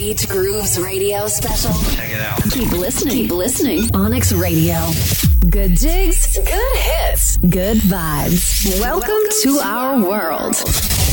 Beach Grooves Radio special. Check it out. Keep listening. Keep listening. Onyx Radio. Good jigs. Good hits. Good vibes. Welcome to our world.